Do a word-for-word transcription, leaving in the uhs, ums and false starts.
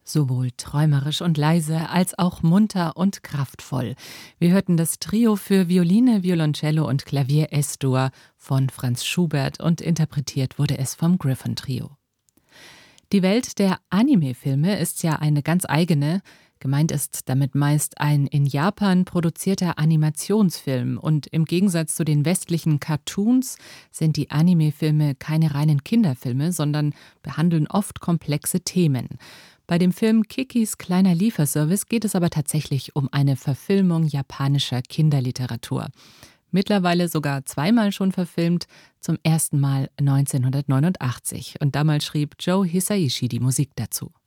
Sowohl träumerisch und leise als auch munter und kraftvoll. Wir hörten das Trio für Violine, Violoncello und Klavier Es-Dur von Franz Schubert und interpretiert wurde es vom Gryphon Trio. Die Welt der Anime-Filme ist ja eine ganz eigene. Gemeint ist damit meist ein in Japan produzierter Animationsfilm und im Gegensatz zu den westlichen Cartoons sind die Anime-Filme keine reinen Kinderfilme, sondern behandeln oft komplexe Themen. Bei dem Film Kikis kleiner Lieferservice geht es aber tatsächlich um eine Verfilmung japanischer Kinderliteratur. Mittlerweile sogar zweimal schon verfilmt, zum ersten Mal neunzehnhundertneunundachtzig. Und damals schrieb Joe Hisaishi die Musik dazu.